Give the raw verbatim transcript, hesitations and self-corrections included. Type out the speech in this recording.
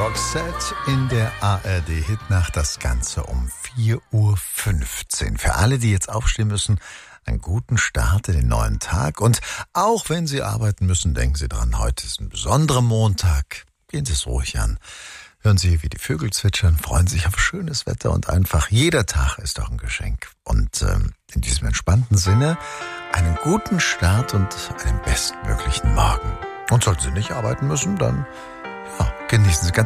Roxette in der A R D-Hitnacht, das Ganze um vier Uhr fünfzehn. Für alle, die jetzt aufstehen müssen, einen guten Start in den neuen Tag. Und auch wenn Sie arbeiten müssen, denken Sie dran, heute ist ein besonderer Montag. Gehen Sie es ruhig an. Hören Sie, wie die Vögel zwitschern, freuen sich auf schönes Wetter und einfach jeder Tag ist doch ein Geschenk. Und ähm, in diesem entspannten Sinne einen guten Start und einen bestmöglichen Morgen. Und sollten Sie nicht arbeiten müssen, dann ja, genießen Sie ganz